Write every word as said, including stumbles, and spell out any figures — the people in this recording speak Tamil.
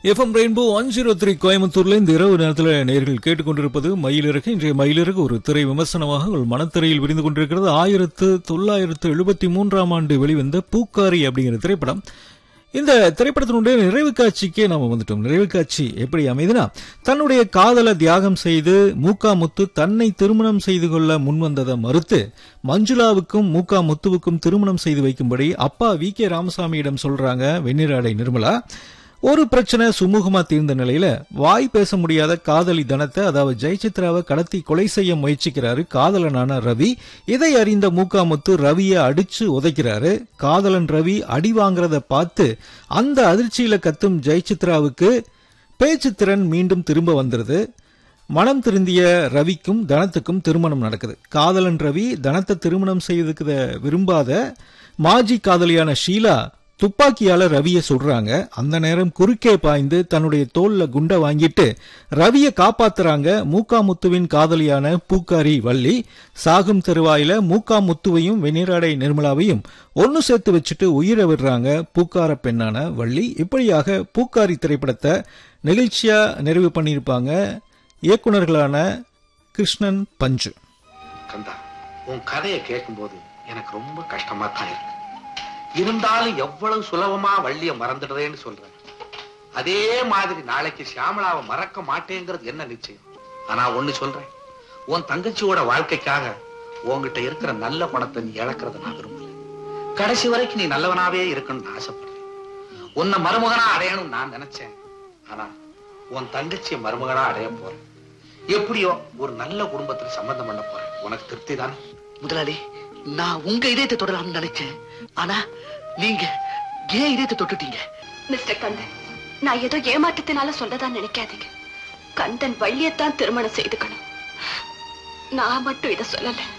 FM rainbow one zero three கோயம்புத்தூர்ல இந்த இரவு நேரத்தில் நேயர்கள் கேட்டுக்கொண்டிருப்பது மயிலிறகு. இன்றைய மயிலிறகு ஒரு திரை விமர்சனமாக ஒரு மனத்திரையில் விரிந்து கொண்டிருக்கிறது. ஆயிரத்து தொள்ளாயிரத்து எழுபத்தி மூன்றாம் ஆண்டு வெளிவந்த பூக்காரி அப்படிங்கிற திரைப்படம். இந்த திரைப்படத்தினுடைய நிறைவு காட்சிக்கே நாம வந்துட்டோம். நிறைவு காட்சி எப்படி அமைதுனா, தன்னுடைய காதலை தியாகம் செய்து மூகா முத்து தன்னை திருமணம் செய்து கொள்ள முன்வந்ததை மறுத்து மஞ்சுளாவுக்கும் மூகா முத்துவுக்கும் திருமணம் செய்து வைக்கும்படி அப்பா வி கே ராமசாமியிடம் சொல்றாங்க வெண்ணிராடை நிர்மலா. ஒரு பிரச்சனை சுமூகமா தீர்ந்த நிலையில வாய் பேச முடியாத காதலி தனத்தை, அதாவது ஜெயசித்ராவை கடத்தி கொலை செய்ய முயற்சிக்கிறாரு காதலனான ரவி. இதை அறிந்த மூகா முத்து ரவியை அடிச்சு உதைக்கிறாரு. காதலன் ரவி அடி வாங்குறத பார்த்து அந்த அதிர்ச்சியில கத்தும் ஜெயசித்ராவுக்கு பேச்சு திறன் மீண்டும் திரும்ப வந்துருது. மனம் திருந்திய ரவிக்கும் தனத்துக்கும் திருமணம் நடக்குது. காதலன் ரவி தனத்தை திருமணம் செய்வதற்கு விரும்பாத மாஜி காதலியான ஷீலா துப்பாக்கியால ரவிய சொல்றாங்க. அந்த நேரம் குறுக்கே பாய்ந்து தன்னுடைய தோல்ல குண்ட வாங்கிட்டு ரவிய காப்பாத்துறாங்க மூகா முத்துவின் காதலியான பூக்காரி வள்ளி. சாகும் தெருவாயில மூகா முத்துவையும் வெண்ணிராடை நிர்மலாவையும் ஒன்னு சேர்த்து வச்சுட்டு உயிரை விடுறாங்க பூக்கார பெண்ணான வள்ளி. இப்படியாக பூக்காரி திரைப்படத்தை நிகழ்ச்சியா நிறைவு பண்ணியிருப்பாங்க இயக்குநர்களான கிருஷ்ணன் பஞ்சு. கந்தா, உன் கதையை கேட்கும் போது எனக்கு ரொம்ப கஷ்டமா தான் இருக்கு. இருந்தாலும் எவ்வளவு சுலபமா வள்ளிய மறந்துடுறேன்னு சொல்றேன். அதே மாதிரி நாளைக்கு சியாமளாவை மறக்க மாட்டேங்கிறது என்ன நிச்சயம்? ஆனா ஒண்ணு சொல்றேன், உன் தங்கச்சியோட வாழ்க்கைக்காக உன்கிட்ட இருக்கிற நல்ல பணத்தை நீ இழக்கிறத நான் விரும்பல. கடைசி வரைக்கும் நீ நல்லவனாவே இருக்கணும்னு ஆசைப்படுறேன். உன்னை மருமகனா அடையணும்னு நான் நினைச்சேன். ஆனா உன் தங்கச்சியை மருமகனா அடைய போறேன். எப்படியோ ஒரு நல்ல குடும்பத்துல சம்பந்தம் பண்ண போறேன். உனக்கு திருப்தி தானே? முதலாளி, நான் உங்க இதயத்தை தொடரலாம்னு நினைச்சேன். ஆனா நீங்க ஏன் இதயத்தை தொட்டுட்டீங்க? மிஸ்டர் கந்தன், நான் ஏதோ ஏமாற்றத்தினால சொல்லதான் நினைக்காதீங்க. கந்தன் வள்ளியத்தான் திருமணம் செய்துக்கணும். நான் மட்டும் இதை சொல்லல.